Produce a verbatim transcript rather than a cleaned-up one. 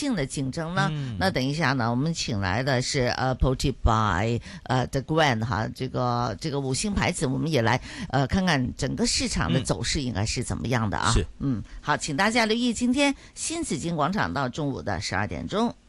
性的競爭呢？ 嗯、 那等一下呢，我們請來的是呃 Porty by 呃 The Gwen 哈，這個這個五星牌子，我們也來呃看看整個市場的走勢應該是怎麼樣的啊？ 是， 嗯，好，請大家留意今天新紫荊廣場到中午的十二點鐘。